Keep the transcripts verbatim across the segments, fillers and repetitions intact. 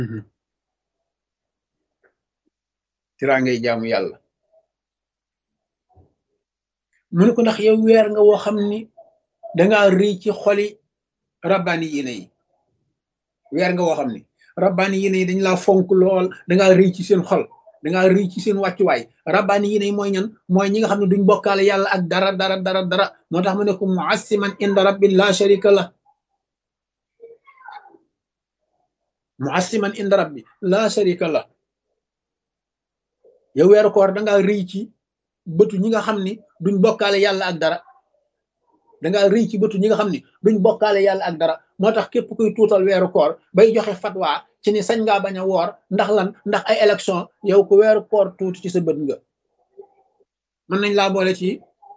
tiraangay jaamu yàlla mu ne ko ndax yow weer nga woo xam ni dangaa rëy ci xoli rabbaani yéene yi weer nga woo xam ni rabbaani yéene yi dañ laa fonk lool dangaa rëy ci seen xol dangaa rëy ci seen wàccuwaay rabbaani yéene yi mooy ñan mooy ñi nga xam ne duñ bokkaale yàlla ak dara dara dara dara moo tax mu ne ko muassiman inda rabbi la sharika la muassiman inda rabbi la sharika la yow weeru koor dangaa rëy ci bëtu ñi nga xam ni duñ bokkaale yàlla ak dara dangaa rëy ci bëtu ñi nga xam ni duñ bokkaale yàlla ak dara moo tax képp kuy tuutal weeru koor bay joxe fatwa ci ni sañ ngaa bañ a woor ndax lan ndax ay élection yow ku weeru koor tuuti ci sa bët nga mën nañ laa boole ci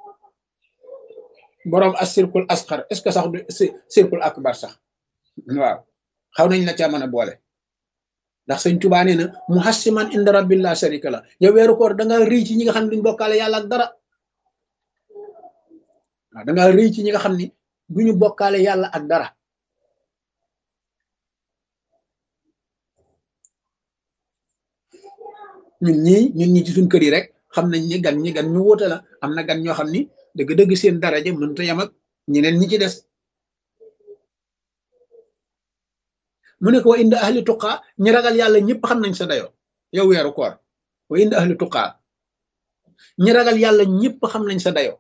boroom as circule asxar est ce que sax du circule akbar sax waaw xaw nañ la ca mën a boole ndax sëñ Tuubaa nee na muhassiman inda rabbi la sharika la yow weeru koor da nga rëy ci ñi nga xam ne duñ bokkaale yàlla ak dara waaw da nga rëy ci ñi nga xam ni duñu bokkaale yàlla ak dara ñun ñii ñun ñi ci suñ kër yi rek xam nañ ni gan ñi gan ñu wóote la am na gan ñoo xam ni dëgg-dëgg seen daraja mënut a yam ak ñeneen ñi ci des mu ne ko wa inda ahli tuqaa ñi ragal yàlla ñëpp xam nañ sa dayoo yow weeru koor wa inda ahli tuqaa ñi ragal yàlla ñëpp xam nañ sa dayoo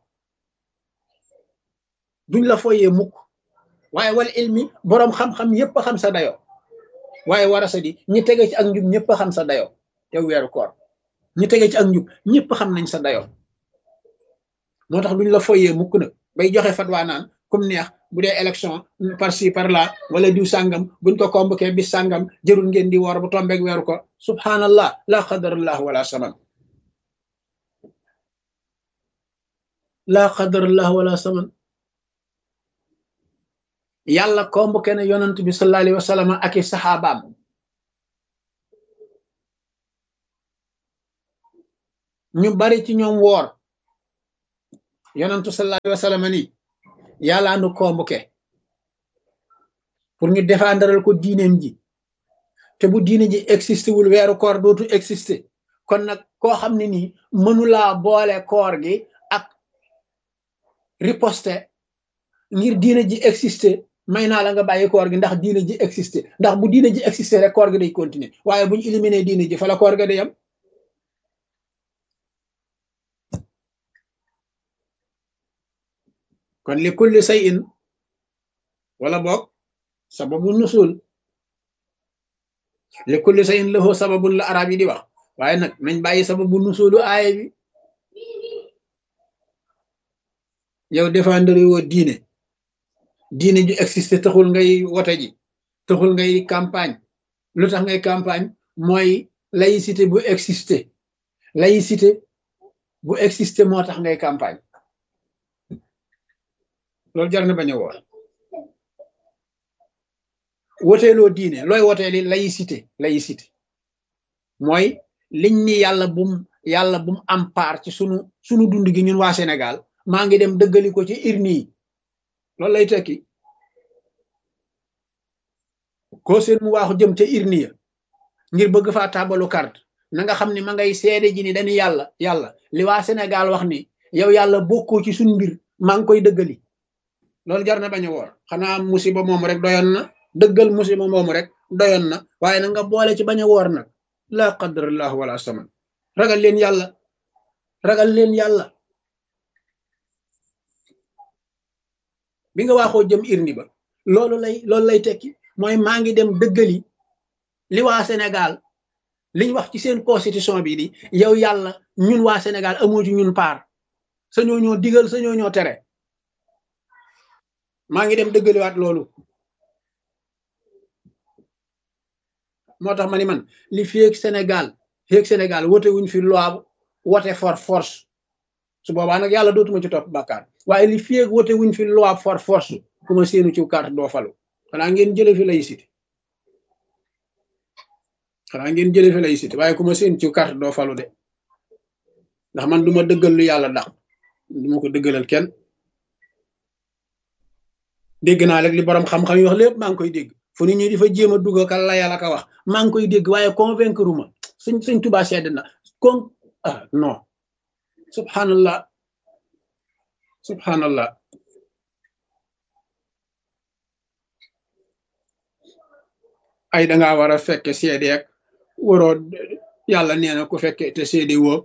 duñ la foyee mukk waaye wal ilmi boroom xam-xam yëpp xam sa dayoo waaye warasa di ñi tege ci ak njub ñëpp xam sa dayoo yow weeru koor ñi tege ci ak njub ñëpp xam nañ sa dayoo moo tax duñ la foyee mukk nag bay joxe fatwa naan comme neex bu dee élection par ci par là wala diw sàngam buñ ko convoqué bis sàngam jërul ngeen di woor bu tombeeg weeru ko subhanallah la qadarallah wala saman la qadarallah wala saman yàlla convoqué na yonant bi sallallahu alayhi wa sallam ak i saxaabaam ñu bari ci ñoom woor yonantu sallallahu alayhi wa sallam ni yàllaa nu convoqué pour ñu défendral ko diineem ji te bu diine ji existé wul weeru koor dootu existé kon nag koo xam ne nii mënulaa boole koor gi ak riposte ngir diine ji existé may naa la nga bàyyi koor gi ndax diine ji existé ndax bu diine ji existé rek koor gi day continuer waaye buñ éliminé diine ji fa la koor ga day am kon li kulli shay'in wala boog sababu nusul li kulli shay'in lahu sababun la arab yi di wax waaye nag nañ bàyyi sababu nusulu aaya bi yow défendre woo diine diine ju existé taxul ngay wote ji taxul ngay campagne lu tax ngay campagne mooy laïcité bu existé laïcité bu existé moo tax ngay campagne loolu jar na bañ a woor woteeloo diine looy woteeli laïcité laïcité mooy liñ ni yàlla bum yàlla bum am part ci sunu sunu dund gi ñun waa Sénégal maa ngi dem dëggali ko ci urne yi loolu lay tekki koo seen mu waaxu jëm ca urne ya ngir bëgg faa tàbbalu carte na nga xam ne ma ngay seede ji ni dañu yàlla yàlla li waa Sénégal wax ni yow yàlla bokkoo ci suñu mbir maa ngi koy dëggali loolu jar na bañ a woor xanaa musiba moomu rek doyoon na dëggal musiba moomu rek doyoon na waaye na nga boole ci bañ a woor nag la qadarallah wala saman ragal leen yàlla ragal leen yàlla bi nga waaxoo jëm irni ba loolu lay loolu lay tekki mooy maa ngi dem dëggali li waa Sénégal liñ wax ci seen constitution bi di yow yàlla ñun waa Sénégal amoo ci ñun paar sañoo ñoo digal sañoo ñoo tere maa ngi dem dëggaliwaat loolu moo tax ma ni man li fii ak Sénégal fii ak Sénégal wote wuñ fi loi wote for force su boobaa nag yàlla dootuma ci topp bàkkaar waaye li fii ak wote wuñ fi loi for force ku ma seenu ci carte doo falu xanaa ngeen jële fi laïcité xanaa ngeen jële fi laïcité waaye ku ma seenu ci carte doo falu de ndax man duma dëggal lu yàlla dax duma ko dëggalal kenn dégg naa rek li borom xam-xam yi wax lépp maa ngi koy dégg fu ni ñu di fa jéem a dugg ka layal ak a wax maa ngi koy dégg waaye convaincre ma suñ suñ Tuubaa sedd na kon ah non subhanallah subhanallah ay dangaa war a fekke seede ak waroo yàlla nee na ku fekke te seede woo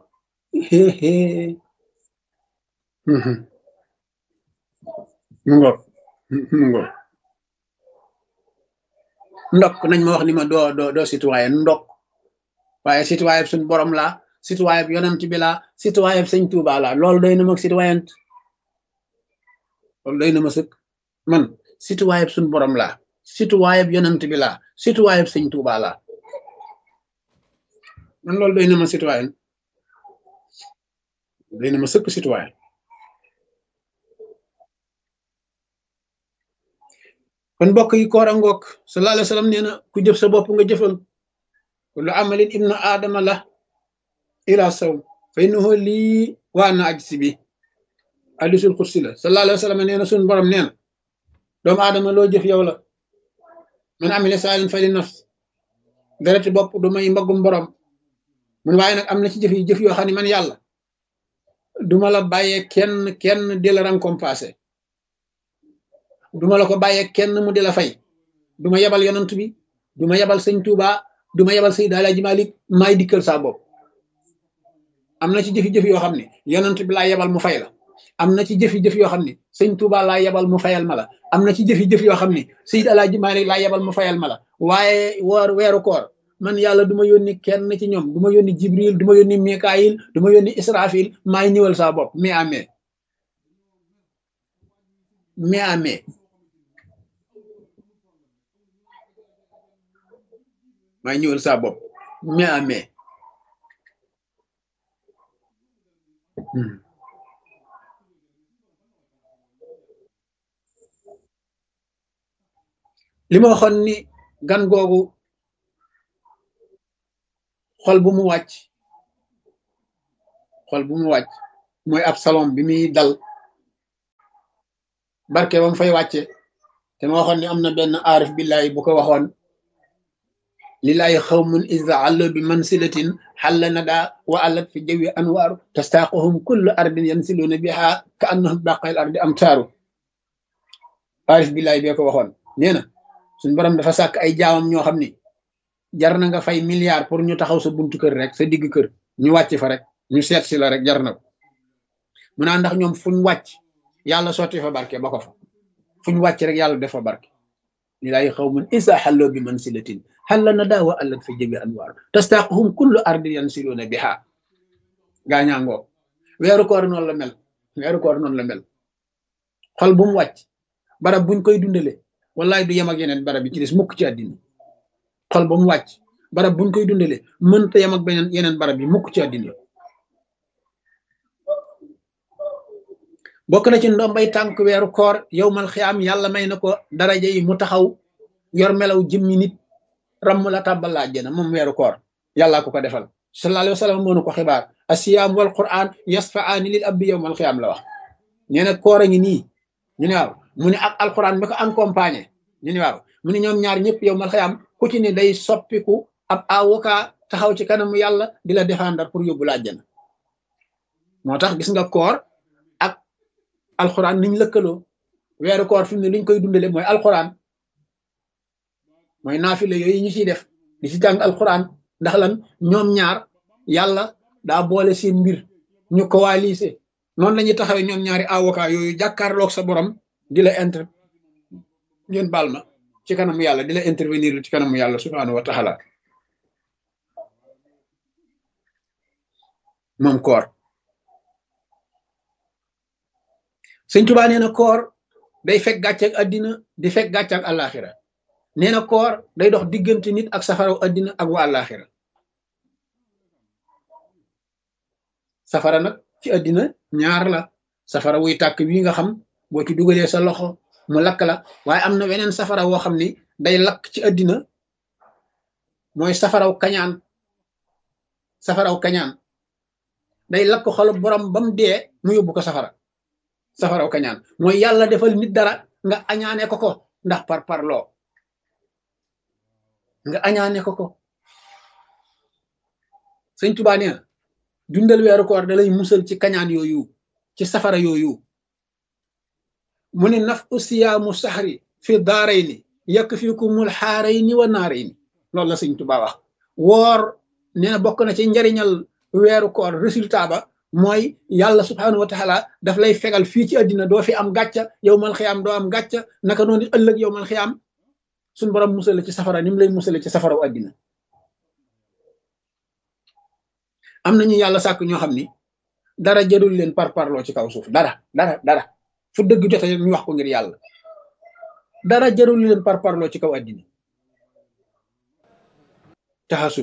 mu ngo mu ngo ndok nañ ma wax ni ma doo doo doo citoyen ndok waaye citoyen suñ borom laa citoyen yonent bi laa citoyen sëñ Tuubaa laa loolu doy na ma citoyen loolu doy na ma sëkk man citoyen suñ borom laa citoyen yonent bi laa citoyen sëñ Tuubaa laa man loolu doy na ma citoyen doy na ma sëkk citoyen kon mbokk yi koor a ngoog sallallahu alayhi wa sallam nee na ku jëf sa bopp nga jëfal kullu amalin ibnu aadama la ila sawm fa innahu lii wa ana ajzi bi hadiisul qudsi la sallallahu alayhi wa sallam nee na suñu borom nee na doomu aadama loo jëf yow la man amila saalin fa li nafs dereti bopp du may mbaggum borom mun waaye nag am na ci jëf yi jëf yoo xam ne man yàlla duma la bàyyee kenn kenn di la récompenser duma la ko bàyyee kenn mu di la fay duma yebal yonant bi duma yebal sëñ Tuubaa duma yebal Seydi Alaaji Maalik maay dikkal saa bopp am na ci jëfi-jëf yoo xam ne yonant bi laa yebal mu fay la am na ci jëfi-jëf yoo xam ne sëñ Tuubaa laa yebal mu fayal ma la am na ci jëfi-jëf yoo xam ne Seydi Alaaji Maalik laa yebal mu fayal ma la waaye woor weeru koor man yàlla du ma yónni kenn ci ñoom du ma yónni Jibril du ma yónni Mikaayil du ma yónni Israfil maay ñëwal saa bopp mais amee mais amee maay ñëwal saa bopp mais amee li ma waxoon ni gan googu xol bu mu wàcc xol bu mu wàcc mooy ab salon bi muy dal barke ba mu fay wàcce te ma waxoon ni am na benn aarif billahi bu ko waxoon lillahi xawmun iza allo bi mansilatin xalla nada wa allat fi jawi anwaaru tastaaquhum kullu ardin yansiluuna biha ka annahum baqayl ardi am taaru aarif billahi bee ko waxoon nee na suñ borom dafa sàkk ay jaamam ñoo xam ni jar na nga fay milliard pour ñu taxaw sa buntu kër rek sa digg kër ñu wàcc fa rek ñu seet si la rek jar na ko mu naa ndax ñoom fuñ wàcc yàlla sotti fa barke ba ko fa fuñ wàcc rek yàlla def fa barke lillahi xawmun isa xalloo bi mansilatin xalla na daa wa allat fa jabi anwaar tastaaquhum kullu ardin yansiluuna biha gaañaangoo weeru koor noonu la mel weeru koor noonu la mel xol bu mu wàcc barab buñ koy dundale wallahi du yem ak yeneen barab yi ci des mukk ci àddina xol ba mu wàcc barab buñ koy dundale mënta yem ak beneen yeneen barab yi mukk ci àddina bokk na ci ndombay tànk weeru koor yow mal xiyaam yàlla may na ko daraja yi mu taxaw yor melaw jëmmi nit ramm la tàbbal la àjjana moom weeru koor yàllaa ko ko defal sallallahu alayhi wa sallam moo nu ko xibaar asiyaam wal quran yasfaani lil abdi yow mal xiyaam la wax nee na koor a ngi nii ñu ne waaw mu ne ak alquran bi ko accompagné ñu ne waaw mu ne ñoom ñaar ñëpp yow mal xiyaam ku ci ne day soppiku ab avocat taxaw ci kanamu yàlla di la défendre pour yóbbu la àjjana moo tax gis nga koor ak alquran niñ lëkkaloo weeru koor fi mu ne liñ koy dundale mooy alquran mooy naafile yooyu ñu ciy def di ci jàng alquran ndax lan ñoom ñaar yàlla daa boole seen mbir ñu coalisé noonu la ñuy taxawee ñoom ñaari avocat yooyu jàkkaarloog sa borom di la inter ngeen baal ma ci kanamu yàlla di la intervenir ci kanamu yàlla subhanahu wa taala moom koor sëñ Tuubaa nee na koor day fekk gàcceeg àddina di fekk gàcceeg àllaaxira nee na koor day dox diggante nit ak safaraw àddina ak wa àllaaxira safara nag ci àddina ñaar la safara wuy tàkk wi nga xam boo ci dugalee sa loxo mu lakk la waaye am na weneen safara woo xam ni day lakk ci àddina mooy safaraw kañaan safaraw kañaan day lakk xolu borom ba mu dee mu yóbbu ko safara safaraw kañaan mooy yàlla defal nit dara nga añaane ko ko ndax par parloo nga añaane ko ko. Sëñ Tuubaa nee na dundal weeru koor da lay musal ci kañaan yooyu ci safara yooyu mu ne naf usiyaamu saxri fi daarayni yakfikumul xaarayni wa naarayni loolu la Sëñ Tuubaa wax. woor nee na bokk na ci njariñal weeru koor résultat ba mooy yàlla subhaanahu wa taala daf lay fegal fii ci àddina doo fi am gàcca yow mal xiyaam doo am gàcca naka noonu ëllëg yow mal xiyaam suñ borom musale ci safara ni mu lay musale ci safara wu àddina. am nañu yàlla sàkk ñoo xam ni dara jarul leen par parloo ci kaw suuf dara dara dara fu dëgg jote ñu wax ko ngir yàlla dara jarul leen par parloo ci kaw àddina. taxasub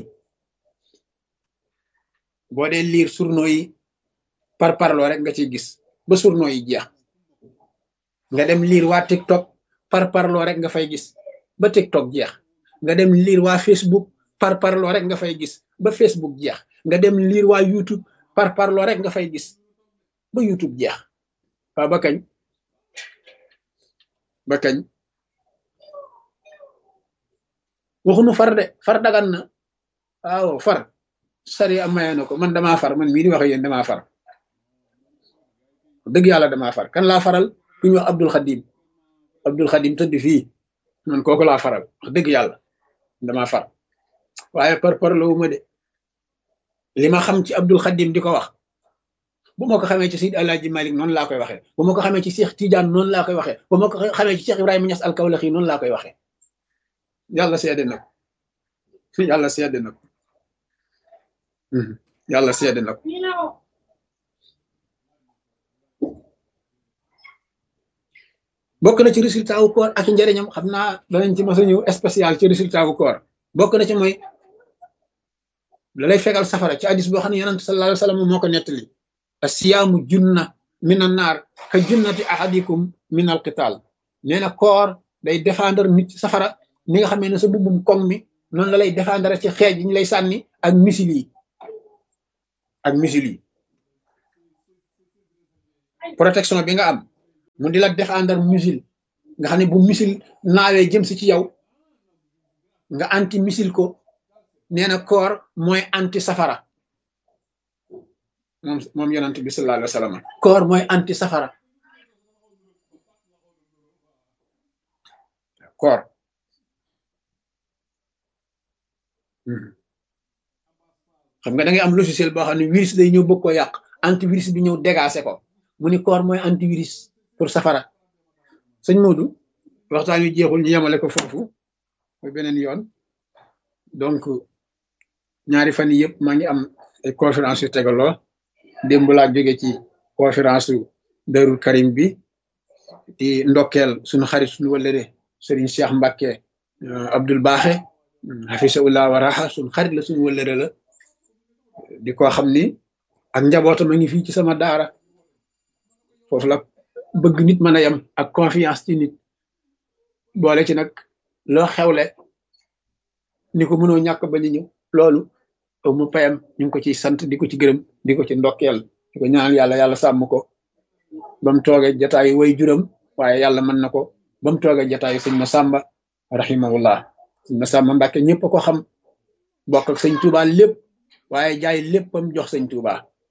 boo dee liir journaux yi par parloo rek nga ciy gis ba journaux yi jeex nga dem liir waa TikTok par parloo rek nga fay gis ba TikTok jeex nga dem liir waa Facebook par parloo rek nga fay gis ba Facebook jeex nga dem liir waa YouTube par parloo rek nga fay gis ba YouTube jeex waaw ba kañ ba kañ waxunu far de far dagan na waaw far sari am maye na ko man damaa far man mii di wax yéen damaa far dëgg yàlla damaa far kan laa faral ku ñu wax Abdul Xadim Abdul Xadim tëdd fii man kooku laa faral wax dëgg yàlla damaa far waaye par par la wu ma de li ma xam ci Abdul Xadim di ko wax bu ma ko xamee ci Seydi Alaaji Malik noonu laa koy waxee bu ma ko xamee ci Cheikh Tidiane noonu laa koy waxee bu ma ko xamee ci Cheikh Ibrahima Niass al-Kawlaxi noonu laa koy waxee yàlla seede na ko yàlla seede na ko yàlla seede na ko bokk na ci résultat wu koor ak njëriñam xam naa danañ ci mos a ñëw spécial ci résultat wu koor bokk na ci mooy la lay fegal safara ci hadis boo xam ne yonent sallallahu alayhi wa sallam moo ko nettali asiyaamu junna min an naar ka junnati ahadikum min al qital nee na koor day défendre nit ci safara ni nga xamee ne sa bubbum koŋ mi noonu la lay défendre ci xeej yi ñu lay sànni ak misil yi ak misil yi protection bi nga am mu di la défendre misil nga xam ne bu misil naawee jëm si ci yow nga anti misil ko nee na koor mooy anti safara moom moom yonent bi sallallahu alayhi wa sallam koor mooy anti safara koor xam nga da ngay am logiciel boo xam ne virus day ñëw bëgg ko yàq antivirus bi ñëw dégacé ko mu ni koor mooy antivirus pour safara sëñ Modou waxtaan wi jeexul ñu yemale ko foofu mooy beneen yoon donc ñaari fan yii yëpp maa ngi am ay conférence yu tegaloo démb laa jóge ci conférence yu Darou Karim bi di ndokkeel suñu xarit suñu wëllëre Serigne Cheikh Mbacke Abdoul Baaxe hafisahullah wa raha suñu xarit la suñu wëllëre la di ko xam ni ak njabootam a ngi fii ci sama daara foofu la bëgg nit mën a yem ak confiance ci nit boole ci nag loo xewle ni ko mënoo ñàkk ba ni ñëw loolu mu payam ñu ngi ko ciy sant di ko ci gërëm di ko ci ndokkeel di ko ñaanal yàlla yàlla sàmm ko ba mu toogee jataayu way juram waaye yàlla mën na ko ba mu toogee jataayu sëñ Masamba rahimahullah sëñ Masamba Mbàkke ñëpp a ko xam bokk ak sëñ Touba lépp waaye jaay léppam jox sëñ Touba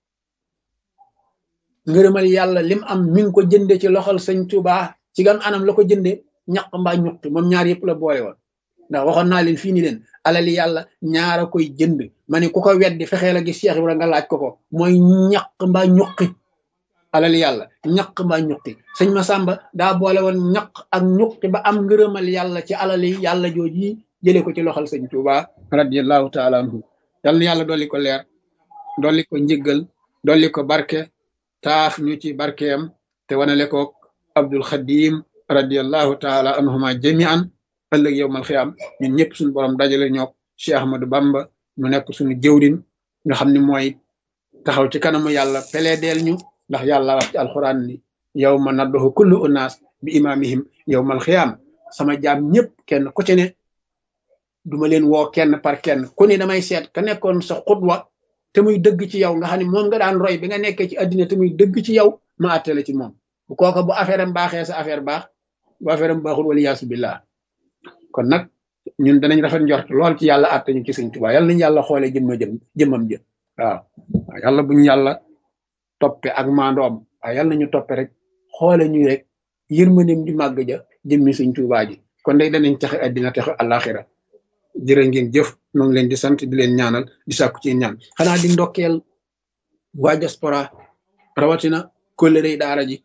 ngërëmal yàlla lim am mi ngi ko jënde ci loxol sëñ Touba ci gan anam la ko jënde ñaq mbaa ñuqti moom ñaar yëpp la boole woon ndax waxoon naa leen fii ni leen alali yàlla ñaara koy jënd ma ne ku ko weddi fexee la gis Cheikh Ibrahima nga laaj ko ko mooy ñaq mbaa ñuqi alali yàlla ñaq mbaa ñuqi sëñ Masamba daa boole woon ñaq ak ñuqi ba am ngërëmal yàlla ci alali yàlla jooji jëlee ko ci loxol sëñ Touba radiyallahu taala anhu yal na yàlla dolli ko leer dolli ko njëggal dolli ko barke taaf ñu ci barkeem te wanale ko Abdul Xadim radiyallahu taala anhuma jami'an ëllëg yowmal xiyaam ñun ñëpp suñu borom dajale ñook Cheikh Ahmadou Bamba mu nekk suñu jëwrin nga xam ne mooy taxaw ci kanamu yàlla peleedeel ñu ndax yàlla wax ci alquran ni yawma nadduhu kullu unaas bi imaamihim yowmal xiyaam sama jaam ñëpp kenn ku ci ne duma leen woo kenn par kenn ku ne damay seet ka nekkoon sa xutwa te muy dëgg ci yow nga xam ne moom nga daan roy bi nga nekkee ci àddina te muy dëgg ci yow ma àttale ci moom bu kooka bu affaire am baaxee sa affaire baax bu affaire am baaxul wala yaasu billah kon nag ñun danañ rafet njort lool ci yàlla àtte ñu ci sëñ Tuubaa yàlla nañu yàlla xoolee jëmma jëm jëmmam jëm waaw waaw yàlla buñu yàlla toppe ak maandoom waaw yàlla nañu toppe rek xoole ñu rek yërmandeem di màgg ja jëmmi sëñ Tuubaa ji kon day danañ taxe addina taxe àllaaxira jërë ngeen jëf ñoo ngi leen di sant di leen ñaanal di sàkku ci ñaan xanaa di ndokkeel waa diaspora rawatina kóllëre daara ji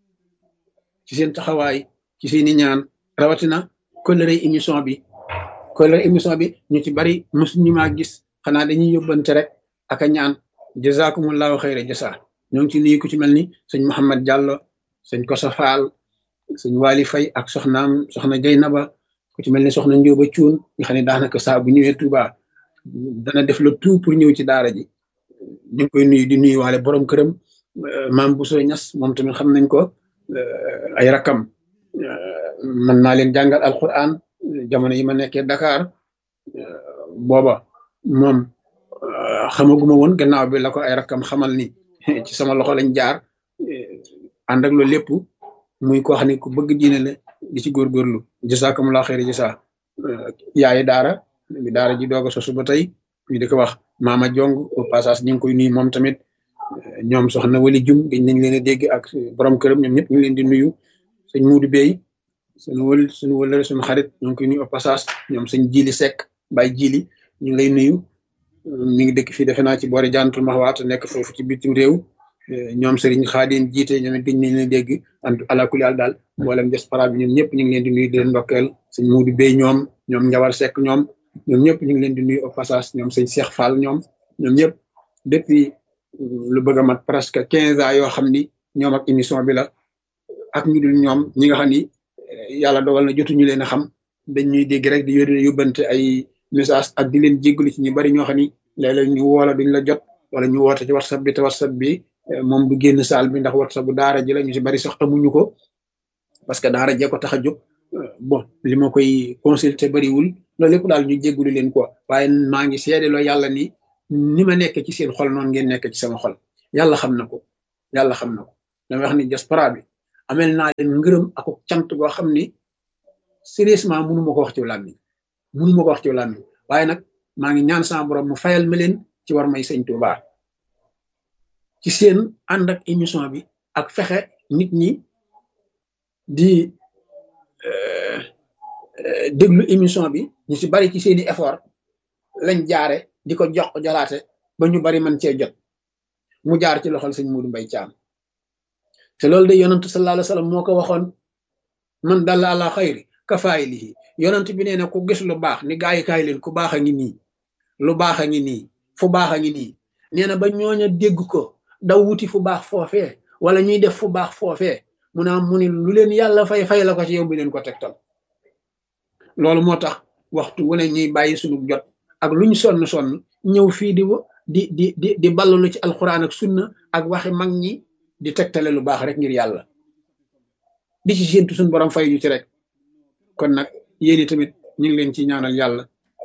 ci seen taxawaay ci seeni ñaan rawatina kóllëre émission bi kóllëre émission bi ñu ci bari mosuñu maa gis xanaa dañuy yóbbante rek ak a ñaan jazakumullahu xayra jasa ñoo ngi ci nuyu ku ci mel ni sëñ Mouhamed Diallo sëñ Kosa Fall sëñ Wali Fay ak soxnaam soxna Jeynaba ku ci mel ni soxna Njóoba Cuun nga xam ne daanaka saa bu ñëwee Touba dana def le tout pour ñëw ci daara ji ñu ngi koy nuyu di nuyu waale borom këram maam Bousso Ñas moom tamit xam nañ ko ay rakam mën naa leen jàngal alquran jamono yi ma nekkee Dakar booba moom xamaguma woon gannaaw bi la ko ay rakam xamal ni ci sama loxo lañ jaar ànd ak loolu lépp muy koo xam ne ku bëgg diine la di ci góorgóorlu jazakumullahu xayra jasa yaayi daara bi daara ji doog a sosu ba tey ñu di ko wax maama jong au passage ñu ngi koy nuyu moom tamit ñoom soxna wali jum dañ nañ leen a dégg ak borom këram ñoom ñëpp ñu ngi leen di nuyu sëñ Muudu Bey suñu wël suñu wëlëre suñu xarit ñu ngi koy nuyu au passage ñoom sëñ Jili Seck Baye Jili ñu ngi lay nuyu mi ngi dëkk fii defe naa ci boori Jannatul Mahwa nekk foofu ci bitim réew ñoom Serigne Khadim jiite ñoom it dañ leen a dégg and alakuli àll daal mboolem diaspora bi ñoom ñëpp ñu ngi leen di nuyu di leen ndokkeel sëñ Muudu Bey ñoom ñoom Njawar Seck ñoom ñoom ñëpp ñu ngi leen di nuyu au passage ñoom sëñ Cheikh Fall ñoom ñoom ñëpp depuis lu bëgg a mat presque quinze ans yoo xam ni ñoom ak émission bi la ak ñu dul ñoom ñi nga xam ni yàlla dogal na jotuñu leen a xam dañ ñuy dégg rek di yónnee yóbbante ay message ak di leen jéggalu ci ñu bari ñoo xam ni léeg-léeg ñu woola duñ la jot wala ñu woote ci whatsapp bi te whatsapp bi moom du génn saal bi ndax whatsapp bu daara ji la ñu si bari sax amuñu ko parce que daara jee ko tax a jóg bon li ma koy consulter bariwul loolu lépp daal ñu jéggalu leen ko waaye maa ngi seedeloo yàlla ni ni ma nekk ci seen xol noonu ngeen nekk ci sama xol yàlla xam na ko yàlla xam na ko dama wax ni diaspora bi amel naa leen ngërëm ak cant goo xam ni sérieusement mënu ma ko wax ci làmmiñ mënu ma ko wax ci làmmiñ waaye nag maa ngi ñaan sama borom mu fayal ma leen ci war may sëñ Tuubaa ci seen ànd ak émission bi ak fexe nit ñi di déglu émission bi ñu ci bari ci seeni effort lañ jaare di ko jox ko jolaate ba ñu bari man cee jot mu jaar ci loxol sëñ Muudu Mbay Caam te loolu de yonent sallallahu alayhi wa sallam moo ko waxoon man dalla ala xayri kafaayilihi yonent bi nee na ku gis lu baax ni gaa yi kaay leen ku baax a ngi nii lu baax a ngi nii fu baax a ngi nii nee na ba ñooña dégg ko daw wuti fu baax foofee wala ñuy def fu baax foofee mu naa mu ni lu leen yàlla fay fay la ko ci yow bi leen ko tegtal loolu moo tax waxtu wu ne ñuy bàyyi suñu jot ak luñ sonn sonn ñëw fii di di di di di ballalu ci alxuraan ak sunna ak waxi mag ñi di tegtale lu baax rek ngir yàlla di ci séentu suñu borom fay ñu ci rek kon nag yéen tamit ñu ngi leen ci ñaanal yàlla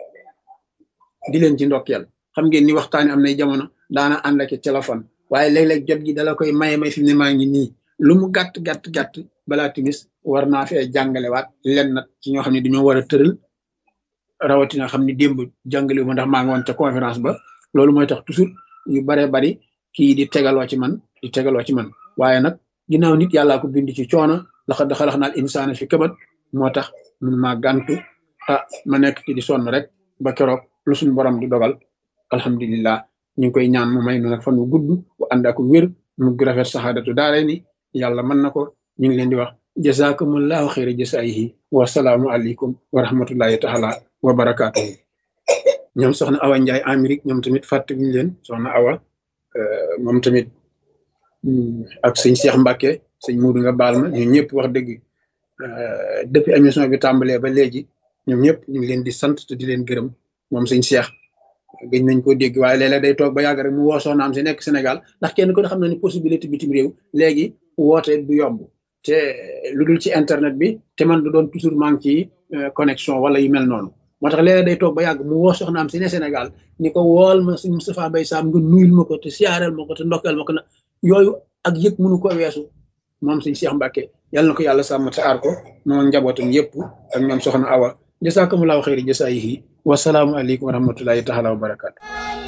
di leen ci ndokkeel xam ngeen ni waxtaani am nay jamono daana ànd ak téléphone waaye léeg-léeg jot gi dala koy maye may fi mu ne maa ngi nii lu mu gàtt gàtt gàtt balaa timis war naa fee jàngalewaat len nag ci ñoo xam ne dañoo war a tëral rawatina xam ni démb jàngale wu ma ndax maa ngi woon ca conférence ba loolu mooy tax toujours yu baree bari kii di tegaloo ci man di tegaloo ci man waaye nag ginnaaw nit yàllaa ko bind ci coono laxad xalaqnal insaana fi kabad moo tax mun maa gàntu ah ma nekk ci di sonn rek ba keroog lu suñu borom di dogal alhamdulillah ñu ngi koy ñaan mu may nu nag fan wu gudd bu ànd ak wér mu rafet saxaadatu daare ni yàlla mën na ko ñu ngi leen di wax jazakumullahu xayra jasaayihi wa salaamu aleykum wa rahmatullahi taala wa barakaatuhu ñoom soxna Awa Njaay Amérique ñoom tamit fàttewuñu leen soxna Awa moom tamit ak sëñ Cheikh Mbacke sëñ Muudu nga baal ma ñun ñëpp wax dëgg depuis émission bi tàmbalee ba léegi ñoom ñëpp ñu ngi leen di sant te di leen gërëm moom sëñ Cheikh gëj nañ ko dégg waaye léeg-léeg day toog ba yàgg rek mu woo soxnaam si nekk Sénégal ndax kenn ko xam na ni possibilité bitim réew léegi woote du yomb te lu dul ci internet bi te man du doon toujours manque ci connexion wala yu mel noonu moo tax léeg-léeg day toog ba yàgg mu woo soxnaam si ne Sénégal ni ko wool ma si Moustapha Mbaye Sam nga nuyul ma ko te siyaareel ma ko te ndokkeel ma ko na yooyu ak yëg mënu ko weesu moom sëñ Cheikh Mbacke yàlla na ko yàlla sàmm te aar ko moom njabootam yëpp ak ñoom soxna Awa jasakumullahu xayri jasaayihi wasalaamu aleykum wa rahmatullahi taala wa barakaatu